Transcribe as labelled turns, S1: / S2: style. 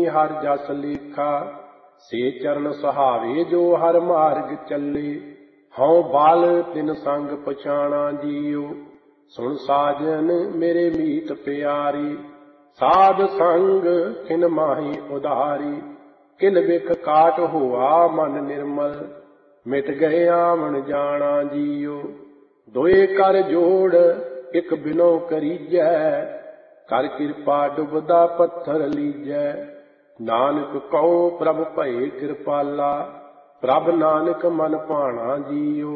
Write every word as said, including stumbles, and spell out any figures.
S1: हर जस लेखा। से चरण सुहावे जो हर मार्ग चले। हऊँ बाल तिन संग पछाणा जियो। सुन साजन मेरे मीत प्यारी। साध संग किन माही उधारी। किन बिख काट हुआ मन निर्मल। मिट गए आवन जाना जियो। दोए कर जोड़ इक बिनो करीजै। कर कृपा डुबदा पत्थर लीजै। नानक कहो प्रभ भये कृपाला। प्रभ नानक मन भाणा जियो।